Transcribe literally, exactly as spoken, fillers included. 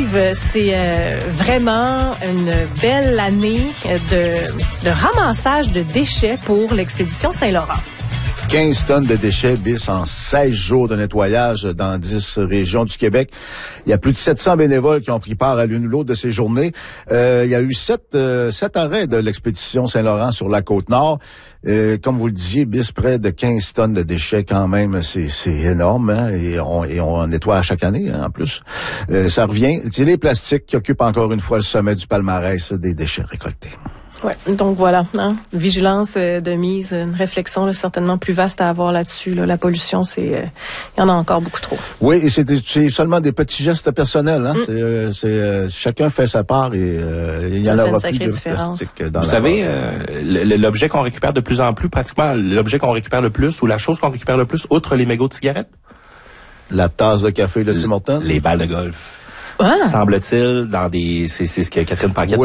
Yves, c'est euh, vraiment une belle année de, de ramassage de déchets pour l'expédition Saint-Laurent. quinze tonnes de déchets bis en seize jours de nettoyage dans dix régions du Québec. Il y a plus de sept cents bénévoles qui ont pris part à l'une ou l'autre de ces journées. Euh, il y a eu sept, euh, sept arrêts de l'expédition Saint-Laurent sur la Côte-Nord. Euh, comme vous le disiez, bis près de quinze tonnes de déchets quand même, c'est, c'est énorme, hein, et on, et on nettoie à chaque année, hein, en plus. Euh, ça revient. C'est les plastiques qui occupent encore une fois le sommet du palmarès des déchets récoltés. Ouais, donc voilà, hein, vigilance euh, de mise, une réflexion là, certainement plus vaste à avoir là-dessus. Là. La pollution, c'est, euh, il y en a encore beaucoup trop. Oui, et c'est, c'est seulement des petits gestes personnels. Hein. Mm. C'est, euh, c'est euh, chacun fait sa part et euh, il y en aura plus de différence. plastique dans Vous la savez, euh, l'objet qu'on récupère de plus en plus, pratiquement l'objet qu'on récupère le plus ou la chose qu'on récupère le plus, outre les mégots de cigarettes, la tasse de café de Tim Hortons, les balles de golf. Ah. Semble-t-il, dans des, c'est, c'est ce que Catherine Paquette